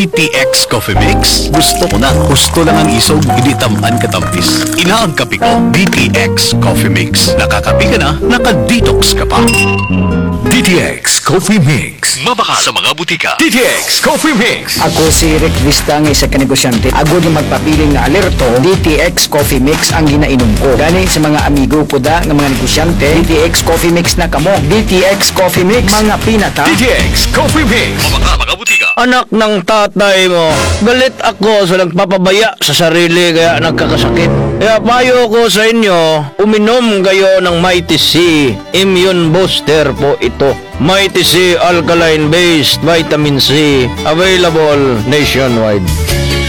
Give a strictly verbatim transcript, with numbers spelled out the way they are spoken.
D T X Coffee Mix. Gusto ko na. Gusto lang ang isog, hindi tamaan katampis. Ina ang kape ko, D T X Coffee Mix. Nakakape ka na, naka-detox ka pa. D T X Coffee Mix. Mabaka sa mga butika. D T X Coffee Mix. Ako si Rick Vista ng isa ka negosyante. Ako yung magpapiling na alerto, D T X Coffee Mix ang ginainom ko. Gani sa mga amigo po da ng mga negosyante, D T X Coffee Mix na kamo. D T X Coffee Mix, mga pinata. D T X Coffee Mix. Mabaka mga butika. Anak ng tatay mo, galit ako sa nagpapabaya sa sarili kaya nagkakasakit. Kaya payo ko sa inyo, uminom kayo ng Mighty C Immune Booster po ito. Mighty C Alkaline Based Vitamin C, available nationwide.